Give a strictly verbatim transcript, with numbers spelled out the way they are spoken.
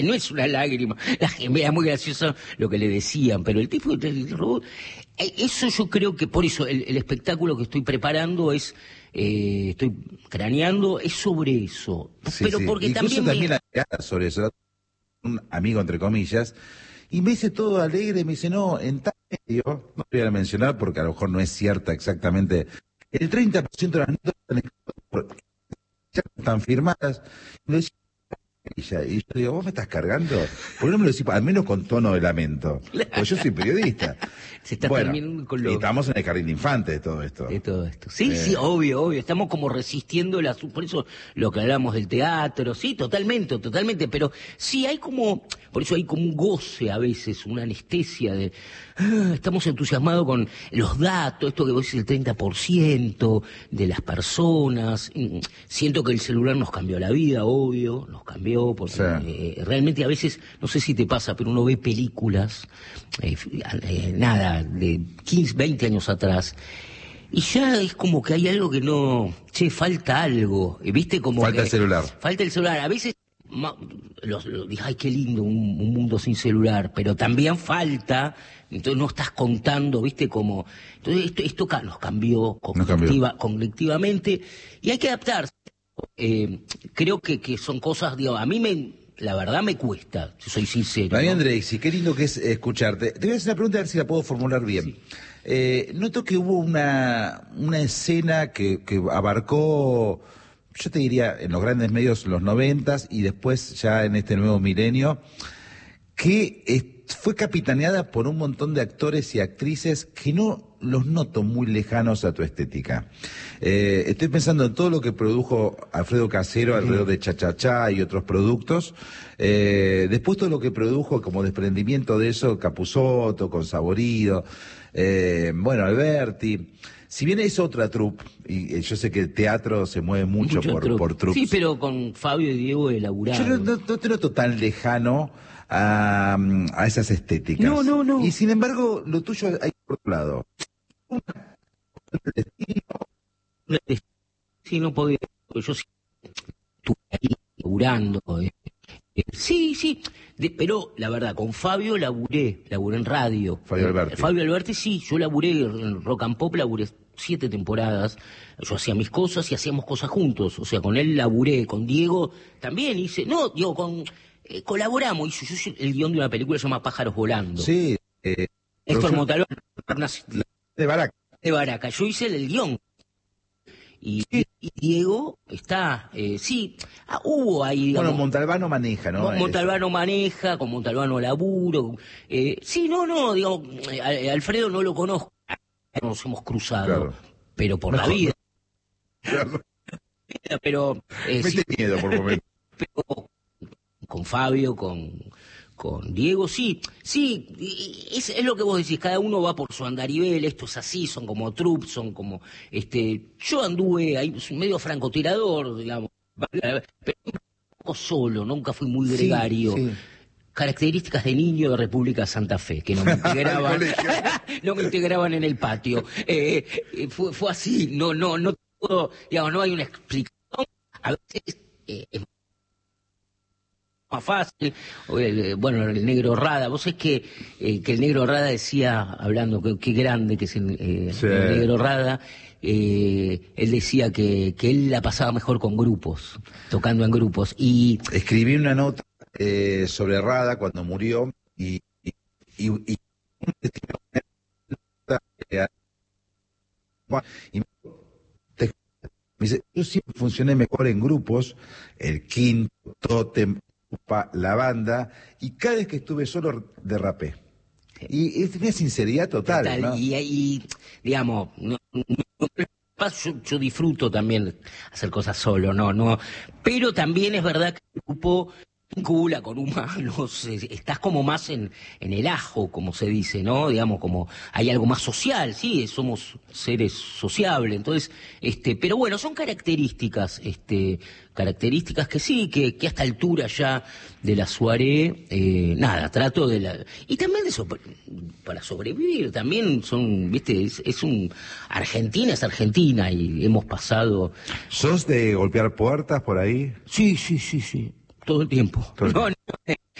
No es una lágrima, era muy gracioso lo que le decían, pero el tipo del robot, eso yo creo que por eso el, el espectáculo que estoy preparando es, eh, estoy craneando, es sobre eso. Sí, pero sí. porque Incluso también, también me... la sobre eso, un amigo entre comillas, y me dice todo alegre, me dice, no, en tal medio, no voy a mencionar porque a lo mejor no es cierta exactamente, el treinta por ciento de las notas están, están firmadas. Y le decía, y yo digo, ¿vos me estás cargando? ¿Por qué no me lo decís, al menos con tono de lamento? Pues yo soy periodista. Se está Bueno, terminando con lo... y estamos en el jardín de infantes de todo esto. De todo esto. Sí, Eh... sí, obvio, obvio. Estamos como resistiendo la... Por eso lo que hablamos del teatro, sí, totalmente, totalmente. Pero sí hay como... Por eso hay como un goce a veces, una anestesia de... Ah, estamos entusiasmados con los datos, esto que vos decís, el treinta por ciento de las personas. Siento que el celular nos cambió la vida, obvio, nos cambió, porque sí. eh, realmente a veces, no sé si te pasa, pero uno ve películas, eh, eh, nada, de quince, veinte años atrás, y ya es como que hay algo que no... Che, falta algo, ¿viste? Como falta que, el celular. Falta el celular. A veces... Los, los, ay, qué lindo un, un mundo sin celular, pero también falta, entonces no estás contando, viste, como, entonces esto, esto nos cambió, cognitiva, nos cambió cognitivamente, y hay que adaptarse. Eh, creo que, que son cosas, digo, a mí me, la verdad me cuesta, soy sincero. María ¿no? Andrés, qué lindo que es escucharte. Te voy a hacer una pregunta a ver si la puedo formular bien. Sí. Eh, noto que hubo una, una escena que, que abarcó, yo te diría, en los grandes medios los noventas y después ya en este nuevo milenio, que eh, fue capitaneada por un montón de actores y actrices que no los noto muy lejanos a tu estética. Eh, estoy pensando en todo lo que produjo Alfredo Casero alrededor de Cha-Cha-Cha y otros productos. Eh, después todo lo que produjo como desprendimiento de eso, Capusotto, con Saborido, eh, bueno, Alberti. Si bien es otra troupe, y eh, yo sé que el teatro se mueve mucho, mucho por, por troupes. Sí, pero con Fabio y Diego elaborado. Yo no, no, no te noto tan lejano a, a esas estéticas. No, no, no. Y sin embargo, lo tuyo hay por otro lado. Sí, no podía, yo sí estuve ahí laburando. Eh. Sí, sí, de, pero la verdad, con Fabio laburé, laburé en radio. Fabio Alberti. Fabio Alberti, sí, yo laburé en Rock and Pop, laburé siete temporadas, yo hacía mis cosas y hacíamos cosas juntos, o sea, con él laburé, con Diego también hice, no, digo, con, eh, colaboramos, hice yo, yo el guión de una película que se llama Pájaros Volando. Sí. Eh, Héctor Montalbán, de Baraca. De Baraca, yo hice el, el guión. Y, sí. y Diego está, eh, sí, ah, hubo ahí, digamos... Bueno, Montalbano maneja, ¿no? Montalbano maneja, con Montalbano laburo, eh, sí, no, no, digamos, eh, Alfredo no lo conozco, nos hemos cruzado, claro. Pero por Mejor, la vida. Claro. Pero... Eh, Mete sí, miedo por momento. Pero con Fabio, con... Con Diego, sí, sí, es, es lo que vos decís, cada uno va por su andarivel, esto es así, son como troops, son como, este, yo anduve ahí medio francotirador, digamos, pero un poco solo, nunca fui muy gregario. Sí, sí. Características de niño de República Santa Fe, que no me integraban, no me integraban en el patio. Eh, fue, fue así, no, no, no, digamos, no hay una explicación, a veces eh, es más fácil, bueno, el negro Rada, vos es que eh, que el negro Rada decía, hablando, que, que grande que es el, eh, sí. el negro Rada, eh, él decía que, que él la pasaba mejor con grupos, tocando en grupos, y... Escribí una nota eh, sobre Rada cuando murió, y... y, y, y, y me dice, yo siempre funcioné mejor en grupos, el Quinto, Totem, la banda, y cada vez que estuve solo derrapé. Y, y tenía sinceridad total, total ¿no? Y, y digamos, no, no, yo, yo disfruto también hacer cosas solo, no, no, pero también es verdad que el grupo vincula con humanos, estás como más en, en el ajo, como se dice, ¿no? Digamos, como hay algo más social, sí, somos seres sociables, entonces, este, pero bueno, son características, este, características que sí, que, que a esta altura ya de la soirée, eh, nada, trato de la, y también de eso, para sobrevivir, también son, viste, es, es un, Argentina es Argentina y hemos pasado. ¿Sos de golpear puertas por ahí? Sí, sí, sí, sí. todo el tiempo. Todo el No, tiempo. no,